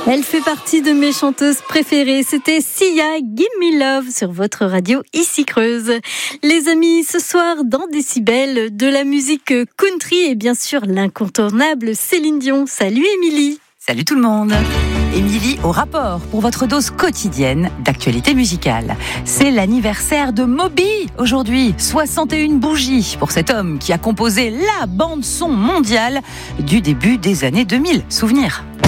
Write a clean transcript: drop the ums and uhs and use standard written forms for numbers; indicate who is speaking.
Speaker 1: Elle fait partie de mes chanteuses préférées. C'était Sia, Give Me Love sur votre radio ici Creuse. Les amis, ce soir dans Décibel, de la musique country et bien sûr l'incontournable Céline Dion. Salut Émilie.
Speaker 2: Salut tout le monde. Émilie au rapport pour votre dose quotidienne d'actualité musicale. C'est l'anniversaire de Moby aujourd'hui. 61 bougies pour cet homme qui a composé la bande-son mondiale du début des années 2000. Souvenir.